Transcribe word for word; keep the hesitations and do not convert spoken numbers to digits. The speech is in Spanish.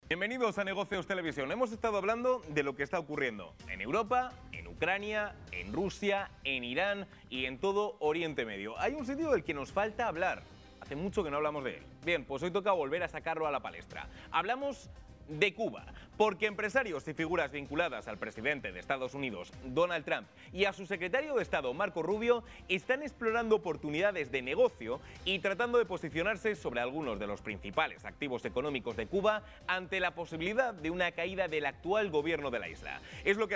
Bienvenidos a Negocios Televisión. Hemos estado hablando de lo que está ocurriendo en Europa, en Ucrania, en Rusia, en Irán y en todo Oriente Medio. Hay un sitio del que nos falta hablar. Hace mucho que no hablamos de él. Bien, pues hoy toca volver a sacarlo a la palestra. Hablamos de Cuba, porque empresarios y figuras vinculadas al presidente de Estados Unidos, Donald Trump, y a su secretario de Estado, Marco Rubio, están explorando oportunidades de negocio y tratando de posicionarse sobre algunos de los principales activos económicos de Cuba ante la posibilidad de una caída del actual gobierno de la isla. Es lo que